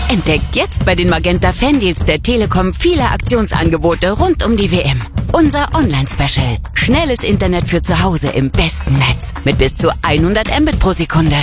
Entdeckt jetzt bei den Magenta Fan-Deals der Telekom viele Aktionsangebote rund um die WM. Unser Online-Special. Schnelles Internet für zu Hause im besten Netz. Mit bis zu 100 Mbit pro Sekunde.